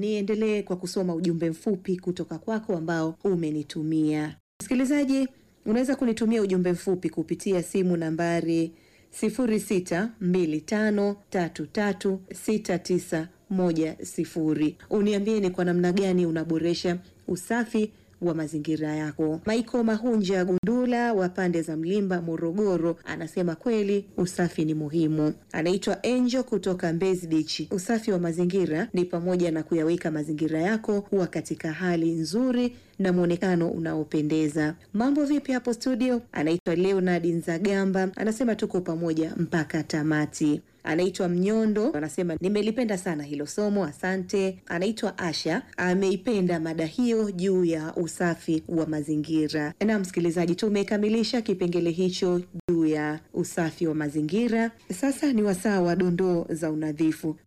niendelee kwa kusoma ujumbe mfupi kutoka kwako ambao umenitumia. Msikilizaji, unaweza kunitumia ujumbe mfupi kupitia simu nambari 0625336910. Uniambie ni kwa namna gani unaboresha usafi wa mazingira yako. Maiko Mahunja Gundula wa pande za Mlimba, Morogoro, anasema kweli usafi ni muhimu. Anaitwa Angel kutoka Mbezi Beach. Usafi wa mazingira ni pamoja na kuyaweka mazingira yako kuwa katika hali nzuri na muonekano unaopendeza. Mambo vipi hapo studio? Anaitwa Leonard Nzagamba, anasema tuko pamoja mpaka tamati. Anaitwa Mnyondo, anasema nimelipenda sana hilo somo, asante. Anaitwa Asha, ameipenda mada hiyo juu ya usafi wa mazingira. Na msikilizaji, tumekamilisha kipengele hicho juu ya usafi wa mazingira. Sasa ni wasaa wa dondoo za unadhifu.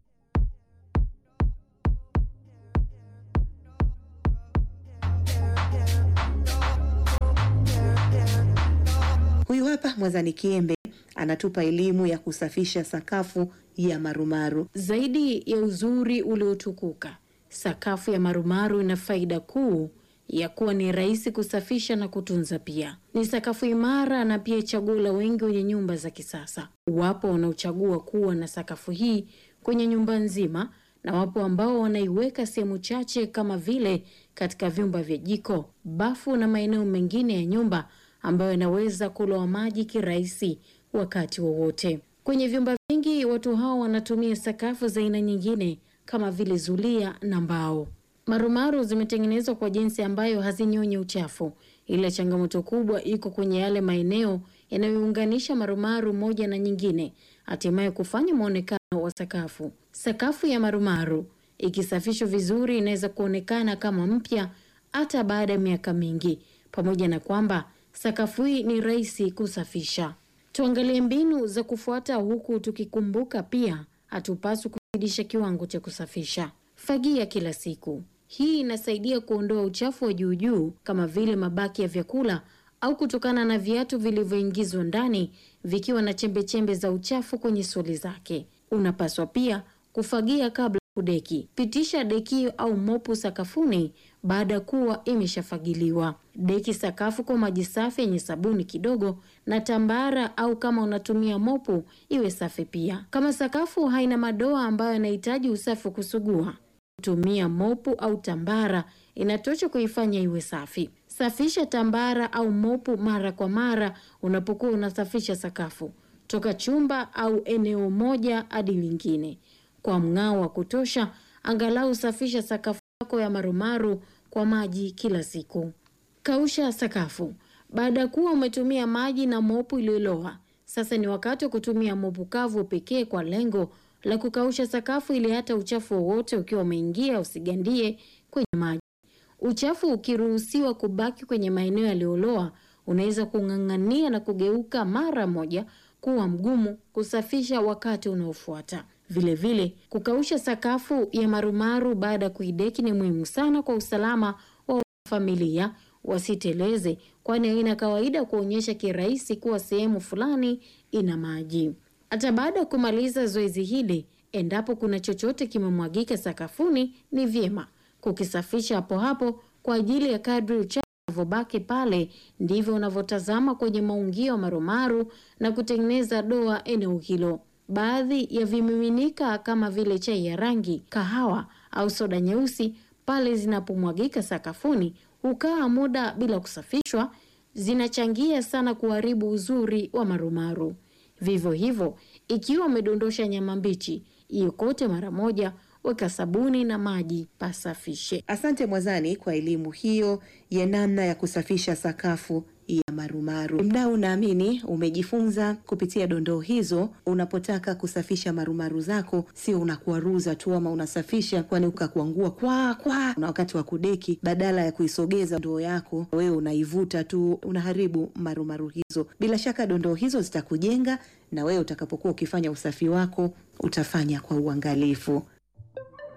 Huyu hapa Mwazani Kiembe anatupa elimu ya kusafisha sakafu ya marumaru. Zaidi ya uzuri uliotukuka, sakafu ya marumaru ina faida kuu ya kuwa ni rahisi kusafisha na kutunza pia. Ni sakafu imara na pia chaguo la wengi wenye nyumba za kisasa. Wapo wanaochagua kuwa na sakafu hii kwenye nyumba nzima na wapo ambao wanaiweka sehemu chache kama vile katika vyumba vya jiko, bafu na maeneo mengine ya nyumba ambayo yanaweza kuloa maji kirahisi wakati wowote. Kwenye vyumba vingi watu hao wanatumia sakafu za aina nyingine kama vile zulia na mbao. Marumaru zimetengenezwa kwa jinsi ambayo hazinyonyi uchafu, ila changamoto kubwa iko kwenye yale maeneo yanayounganisha marumaru moja na nyingine, hatimaye kufanya muonekano wa sakafu. Sakafu ya marumaru ikisafishwa vizuri inaweza kuonekana kama mpya hata baada ya miaka mingi, pamoja na kwamba sakafu hii ni rahisi kusafisha. Tuangalie mbinu za kufuata huku tukikumbuka pia hatupaswi kuzidisha kiwango cha kusafisha. Fagia kila siku. Hii inasaidia kuondoa uchafu wa juu juu kama vile mabaki ya vyakula au kutokana na viatu vilivyoingizwa ndani vikiwa na chembe chembe za uchafu kwenye soli zake. Unapaswa pia kufagia kabla kudeki. Pitisha deki au mopu sakafuni baada ya kuwa imeshafagiliwa. Deki sakafu kwa maji safi yenye sabuni kidogo na tambara, au kama unatumia mopu iwe safi pia. Kama sakafu haina madoa ambayo yanahitaji usafi kusugua, tumia mopu au tambara inatosha kuifanya iwe safi. Safisha tambara au mopu mara kwa mara unapokuwa unasafisha sakafu, toka chumba au eneo moja hadi lingine. Kwa mng'ao wa kutosha, angalau safisha sakafu yako ya marumaru kwa maji kila siku. Kausha sakafu. Baada ya kuwa umetumia maji na mopu iliyoloa, sasa ni wakati wa kutumia mopu kavu pekee kwa lengo la kukausha sakafu ili hata uchafu wowote ukiwa umeingia usigandie kwenye maji. Uchafu ukiruhusiwa kubaki kwenye maeneo yaliyoloa, unaweza kung'ang'ania na kugeuka mara moja kuwa mgumu kusafisha wakati unaofuata. Vile vile, kukausha sakafu ya marumaru baada ya kuideki ni muhimu sana kwa usalama wa familia, wasiteleze, kwani haina kawaida kuonyesha kirahisi kuwa sehemu fulani ina maji. Hata baada ya kumaliza zoezi hili, endapo kuna chochote kimemwagika sakafuni, ni vyema kukisafisha hapo hapo kwa ajili ya kadri uchafu unavyobaki pale ndivyo unavyotazama kwenye maungio marumaru na kutengeneza doa eneo hilo. Baadhi ya vimiminika kama vile chai ya rangi, kahawa au soda nyeusi pale zinapomwagika sakafuni hukaa muda bila kusafishwa, zinachangia sana kuharibu uzuri wa marumaru. Vivyo hivyo, ikiwa umedondosha nyama mbichi, iokote mara moja, weka sabuni na maji, pasafishe. Asante Mwazani kwa elimu hiyo ya namna ya kusafisha sakafu ya marumaru. Mdau, naamini umejifunza kupitia dondoo hizo. Unapotaka kusafisha marumaru zako, sio unakuaruza tu ama unasafisha kwani ukakuangua na wakati wa kudeki, badala ya kuisogeza ndoo yako wewe unaivuta tu, unaharibu marumaru hizo. Bila shaka dondoo hizo zitakujenga na wewe utakapokuwa ukifanya usafi wako utafanya kwa uangalifu.